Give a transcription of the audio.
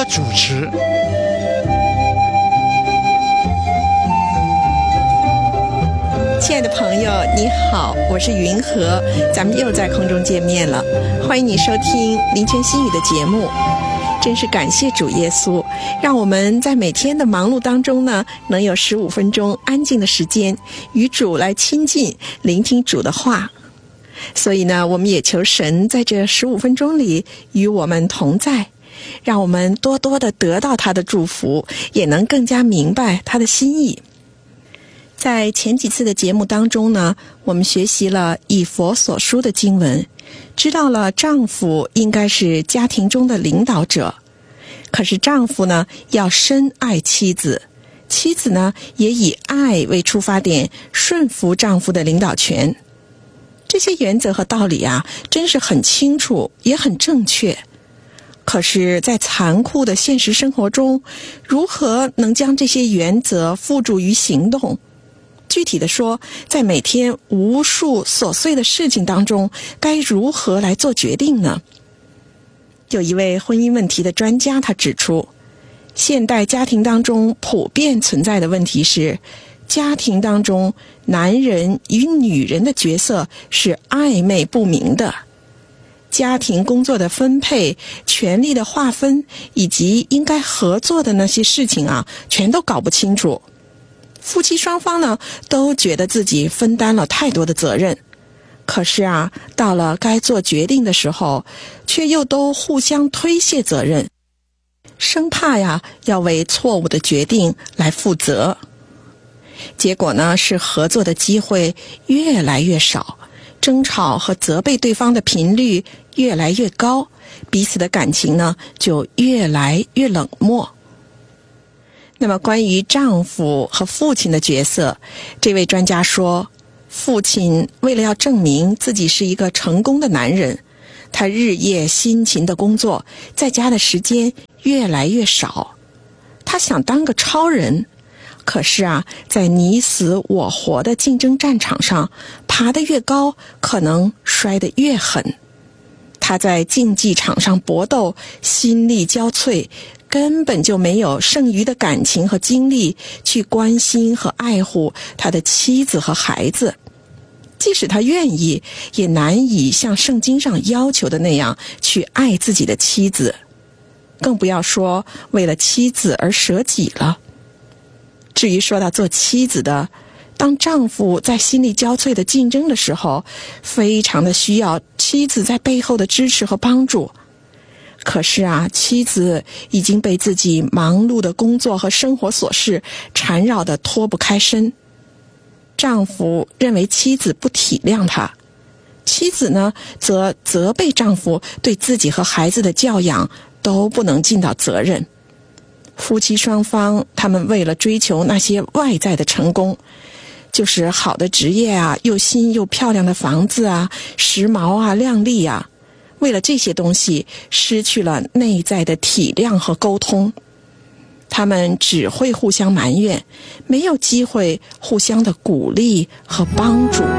主持。 亲爱的朋友，你好，我是云和，咱们又在空中见面了。欢迎你收听林泉心语的节目。真是感谢主耶稣，让我们在每天的忙碌当中呢，能有15分钟安静的时间与主来亲近，聆听主的话。所以呢，我们也求神在这15分钟里与我们同在，让我们多多的得到他的祝福，也能更加明白他的心意。在前几次的节目当中呢，我们学习了以弗所书的经文，知道了丈夫应该是家庭中的领导者，可是丈夫呢要深爱妻子，妻子呢也以爱为出发点，顺服丈夫的领导权。这些原则和道理啊，真是很清楚，也很正确。可是在残酷的现实生活中，如何能将这些原则付诸于行动？具体的说，在每天无数琐碎的事情当中，该如何来做决定呢？有一位婚姻问题的专家，他指出，现代家庭当中普遍存在的问题是，家庭当中男人与女人的角色是暧昧不明的，家庭工作的分配、权力的划分以及应该合作的那些事情啊，全都搞不清楚。夫妻双方呢，都觉得自己分担了太多的责任，可是啊，到了该做决定的时候，却又都互相推卸责任，生怕呀要为错误的决定来负责。结果呢，是合作的机会越来越少，争吵和责备对方的频率越来越高，彼此的感情呢就越来越冷漠。那么关于丈夫和父亲的角色，这位专家说，父亲为了要证明自己是一个成功的男人，他日夜辛勤的工作，在家的时间越来越少。他想当个超人，可是啊，在你死我活的竞争战场上，爬得越高，可能摔得越狠。他在竞技场上搏斗，心力交瘁，根本就没有剩余的感情和精力去关心和爱护他的妻子和孩子。即使他愿意，也难以像圣经上要求的那样去爱自己的妻子，更不要说为了妻子而舍己了。至于说到做妻子的，当丈夫在心力交瘁的竞争的时候，非常的需要妻子在背后的支持和帮助。可是啊，妻子已经被自己忙碌的工作和生活琐事缠绕得脱不开身。丈夫认为妻子不体谅他，妻子呢，则责备丈夫对自己和孩子的教养都不能尽到责任。夫妻双方，他们为了追求那些外在的成功，就是好的职业啊，又新又漂亮的房子啊，时髦啊，靓丽啊，为了这些东西，失去了内在的体谅和沟通。他们只会互相埋怨，没有机会互相的鼓励和帮助。